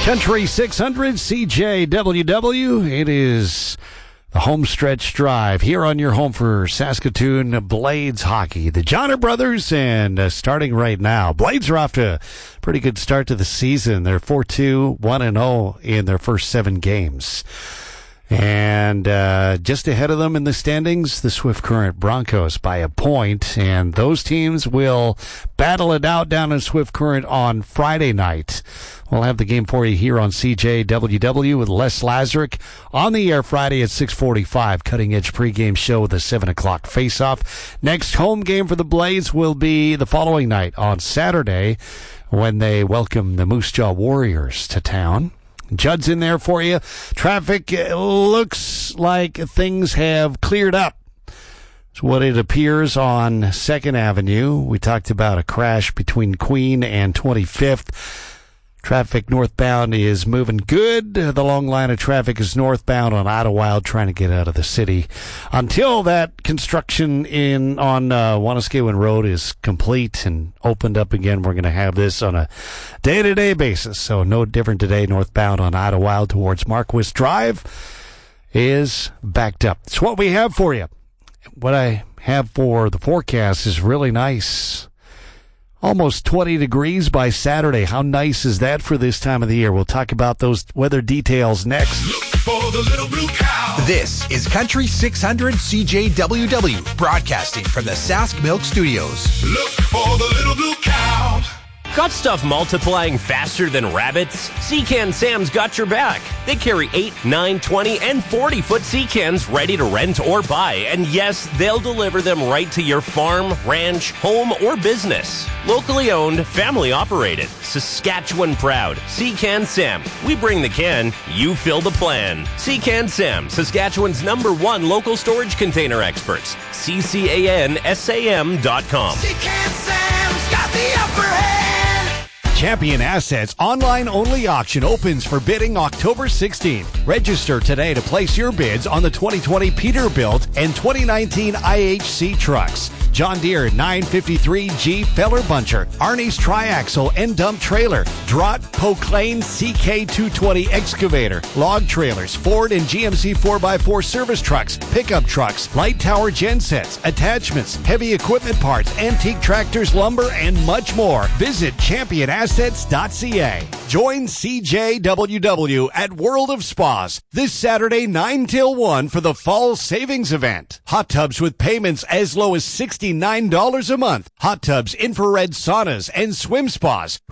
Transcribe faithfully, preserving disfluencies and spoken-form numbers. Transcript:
Country six hundred C J W W. It is the home stretch drive here on your home for Saskatoon Blades hockey. The Johnner brothers, and uh, starting right now, Blades are off to a pretty good start to the season. They're four two, one and oh in their first seven games. And uh, just ahead of them in the standings, the Swift Current Broncos by a point. And those teams will battle it out down in Swift Current on Friday night. We'll have the game for you here on C J W W with Les Lazaruk on the air Friday at six forty-five. Cutting Edge pregame show with a seven o'clock face-off. Next home game for the Blades will be the following night on Saturday when they welcome the Moose Jaw Warriors to town. Judd's in there for you. Traffic looks like things have cleared up. It's what it appears on second Avenue. We talked about a crash between Queen and twenty-fifth. Traffic northbound is moving good. The long line of traffic is northbound on Idlewild, trying to get out of the city. Until that construction in on uh, Wanuskewin Road is complete and opened up again, we're going to have this on a day-to-day basis. So no different today. Northbound on Idlewild towards Marquis Drive is backed up. It's what we have for you. What I have for the forecast is really nice. Almost twenty degrees by Saturday. How nice is that for this time of the year? We'll talk about those weather details next. Look for the little blue cow. This is Country six hundred C J W W, broadcasting from the Sask Milk Studios. Look for the little blue cow. Got stuff multiplying faster than rabbits? Sea-Can Sam's got your back. They carry eight, nine, twenty, and forty-foot sea cans ready to rent or buy. And yes, they'll deliver them right to your farm, ranch, home, or business. Locally owned, family operated, Saskatchewan proud. Sea-Can Sam. We bring the can, you fill the plan. Sea-Can Sam, Saskatchewan's number one local storage container experts. C C A N S A M dot com. Sea-Can Sam's got the upper hand. Champion Assets online-only auction opens for bidding October sixteenth. Register today to place your bids on the twenty twenty Peterbilt and twenty nineteen I H C trucks. John Deere nine fifty-three G Feller Buncher, Arnie's Triaxle and Dump Trailer, Drott Poclane C K two twenty Excavator, Log Trailers, Ford and G M C four by four service trucks, pickup trucks, light tower gensets, attachments, heavy equipment parts, antique tractors, lumber, and much more. Visit champion assets dot c a. Join C J W W at World of Spas this Saturday nine till one for the Fall Savings Event. Hot tubs with payments as low as sixty-nine dollars a month. Hot tubs, infrared saunas, and swim spas.